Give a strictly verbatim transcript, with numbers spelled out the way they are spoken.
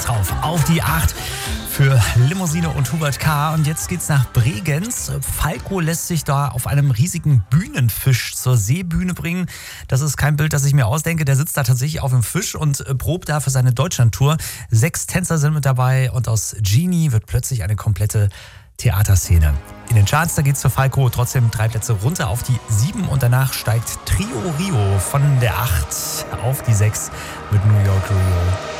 eins rauf auf die acht für Limousine und Hubert K. Und jetzt geht's nach Bregenz. Falco lässt sich da auf einem riesigen Bühnenfisch zur Seebühne bringen. Das ist kein Bild, das ich mir ausdenke. Der sitzt da tatsächlich auf dem Fisch und probt da für seine Deutschlandtour. Sechs Tänzer sind mit dabei und aus Genie wird plötzlich eine komplette Theaterszene. In den Charts, da geht's für Falco trotzdem drei Plätze runter auf die sieben und danach steigt Trio Rio von der acht auf die sechs mit New York Rio.